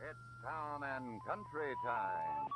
It's town and country time.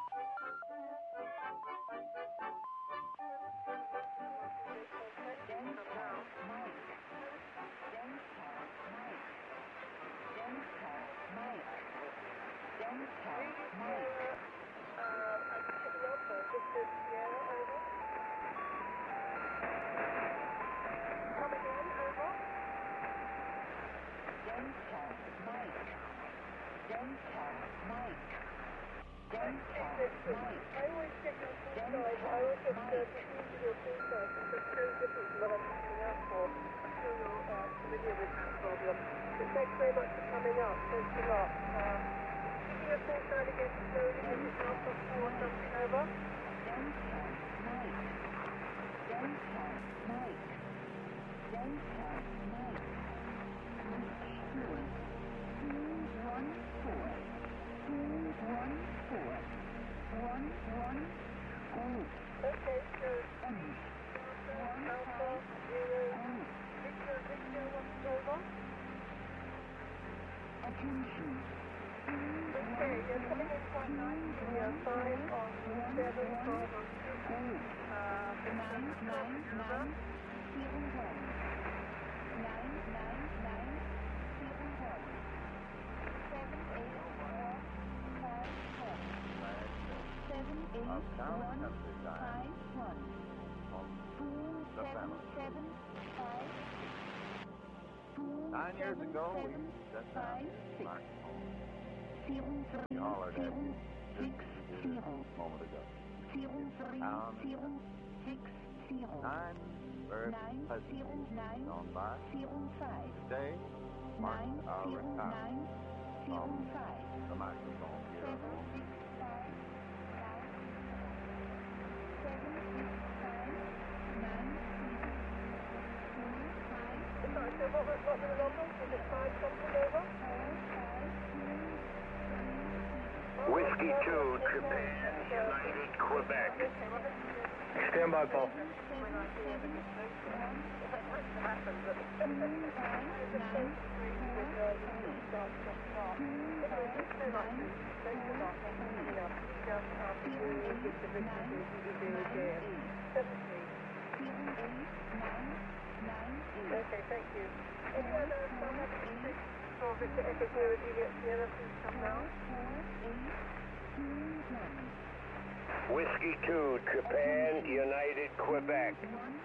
Thanks very much for coming up. Thanks a lot. Give me a full sign again slowly. This is Alpha 4 something over. Okay, so Alpha 0 Victor 1 over. Attention. Okay, you're coming in quite nicely. You're 5 on 7, 5 on 2. 9 years ago, we set down the microphone. We hollered at you just a moment ago. Town and time very pleasant gone by. Today marks our retirement from the microphone here on home. So what were the numbers? Was it 5 something over? Whiskey 2, Japan, United, Quebec. Stand by, Paul. Okay, thank you. Any other for Victor Echo 0 Juliet Sierra, please come now. Whiskey 2, Japan, United, Quebec.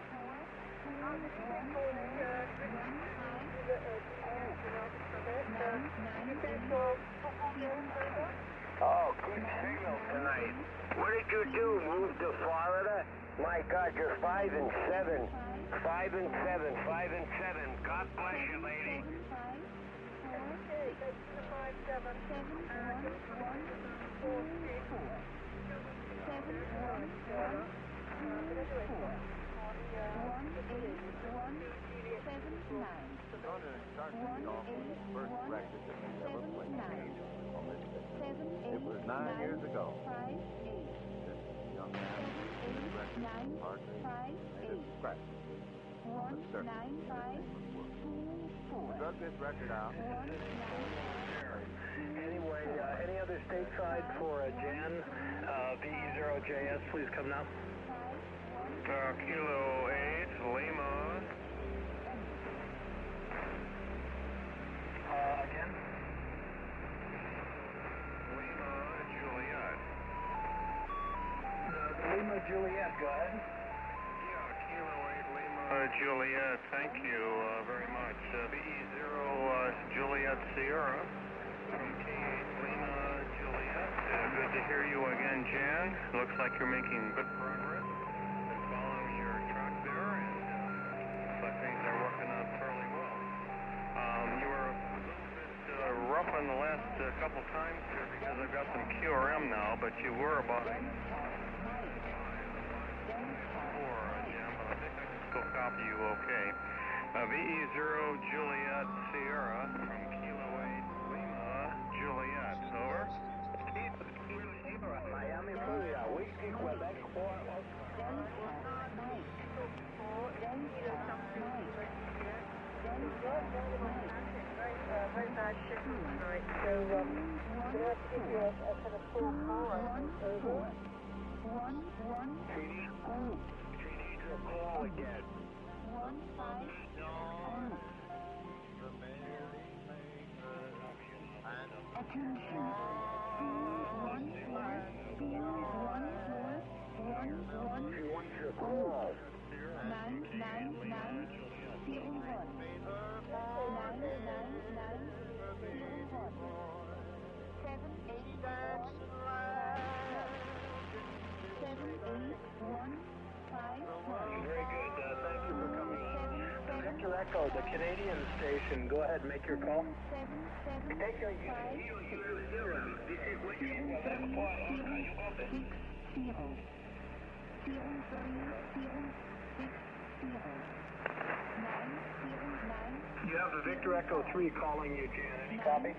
Oh, good signal tonight. What did you do? Move to Florida? My God, you're 5 and 7. 5 and 7, 5 and 7. God bless you, lady. Okay, thanks for the 5-7. First record that we ever played on this station. It was 9 years ago. This young man made a record in Parker, made a scratch on the surface. We drug this record out. Anyway, any other stateside for Jan? VE0JS, please come now. Kilo 8, Lima. Again? Lima, Juliet. Lima Juliet, go ahead. Yeah, Kilo 8, Lima, Juliet, thank you very much. VE0 Juliet Sierra from K8 Lima Juliet. Good to hear you again, Jan. Looks like you're making good progress. Been following your track there, and looks like things are working out fairly well. You were a little bit rough on the last couple times here because I've got some QRM now, but you were about 4, Jim, but I think I can still copy you okay. VE0 Juliet Sierra from Kilo 8 Lima Juliet. Over. Miami, Florida, Whiskey, Quebec, 4 Very bad scheduled tonight, so we'll have to give you a kind of full call, I think, over. Trini, your call again. 153. Attention. She wants your call. 99901. 78151. Very good. Thank you for coming on. Victor Echo, the Canadian station. Go ahead and make your call. Echo, this is William. 909. You have the Victor Echo 3 calling you, Jan. Any copy?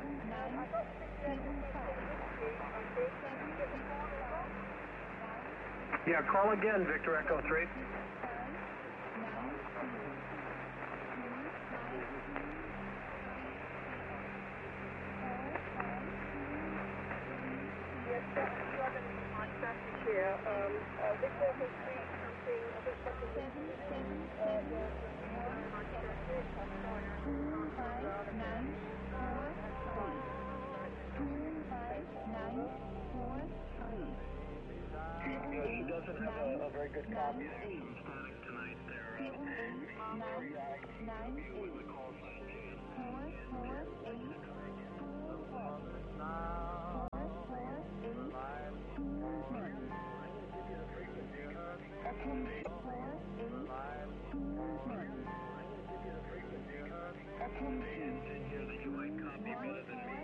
Yeah, call again, Victor Echo 3. Yes, my traffic here. Victor Echo 3 something, this something, She doesn't have a very good copy. There's some static tonight there. 998.